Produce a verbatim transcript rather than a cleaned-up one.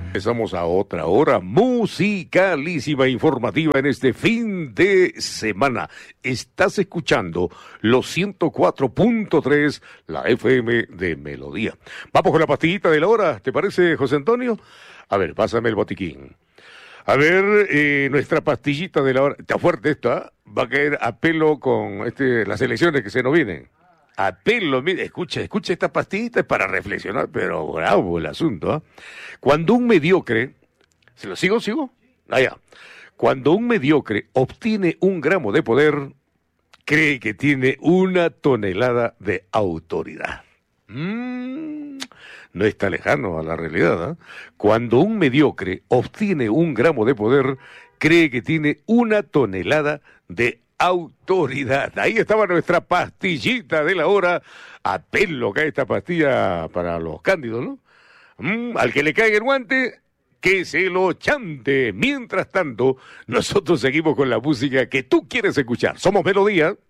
Empezamos a otra hora musicalísima, informativa en este fin de semana. Estás escuchando los ciento cuatro punto tres, la F M de Melodía. Vamos con la pastillita de la hora, ¿te parece, José Antonio? A ver, pásame el botiquín. A ver, eh, nuestra pastillita de la hora. Está fuerte esto, ¿eh? Va a caer a pelo con este, las elecciones que se nos vienen. A pelo, mire, escucha, escucha esta pastillita, es para reflexionar, pero bravo el asunto, ¿eh? Cuando un mediocre, ¿se lo sigo, sigo? Allá. Cuando un mediocre obtiene un gramo de poder, cree que tiene una tonelada de autoridad. Mm, no está lejano a la realidad, ¿eh? Cuando un mediocre obtiene un gramo de poder, cree que tiene una tonelada de autoridad. Ahí estaba nuestra pastillita de la hora. A pelo cae esta pastilla para los cándidos, ¿no? Mm, al que le caiga el guante, que se lo chante. Mientras tanto, nosotros seguimos con la música que tú quieres escuchar. Somos Melodía.